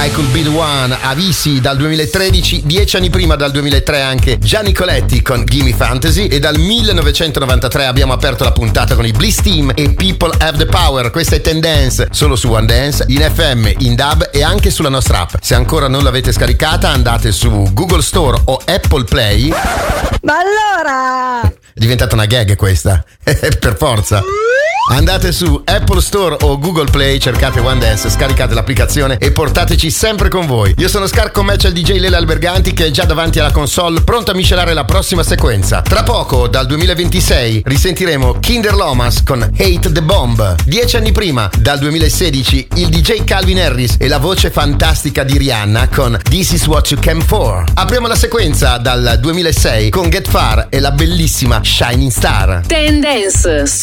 I Could Be The One, Avicii dal 2013, 10 anni prima dal 2003 anche Gianni Coletti con Gimme Fantasy e dal 1993 abbiamo aperto la puntata con i Bliss Team e People Have The Power. Questa è Ten Dance solo su One Dance, in FM, in DAB e anche sulla nostra app. Se ancora non l'avete scaricata andate su Google Store o Apple Play. Ma allora! È diventata una gag questa, per forza. Andate su Apple Store o Google Play, cercate One Dance, scaricate l'applicazione e portateci sempre con voi. Io sono Scar, con me c'è il DJ Lele Alberganti che è già davanti alla console, pronto a miscelare la prossima sequenza. Tra poco, dal 2026, risentiremo Kinder Lomas con Hate the Bomb. 10 anni prima, dal 2016, il DJ Calvin Harris e la voce fantastica di Rihanna con This Is What You Came For. Apriamo la sequenza dal 2006 con Get Far e la bellissima Shining Star. Ten Dance